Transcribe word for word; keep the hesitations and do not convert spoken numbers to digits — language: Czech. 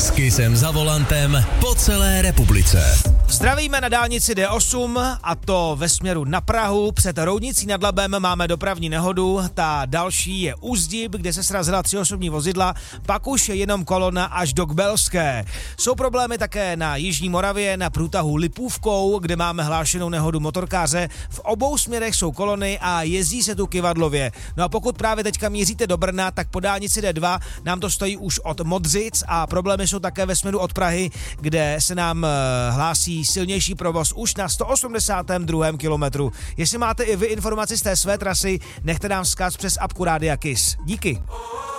S Kissem za volantem po celé republice. Zdravíme na dálnici D osm a to ve směru na Prahu. Před Roudnicí nad Labem máme dopravní nehodu, ta další je u Zdib, kde se srazila tři osobní vozidla, pak už je jenom kolona až do Kbelské. Jsou problémy také na Jižní Moravě, na průtahu Lipůvkou, kde máme hlášenou nehodu motorkáře. V obou směrech jsou kolony a jezdí se tu kyvadlově. No a pokud právě teďka míříte do Brna, tak po dálnici D dva nám to stojí už od Modřic a problémy jsou také ve směru od Prahy, kde se nám hlásí silnější provoz už na sto osmdesátém druhém kilometru. Jestli máte i vy informaci z té své trasy, nechte nám vzkaz přes apku Rádia Kiss. Díky.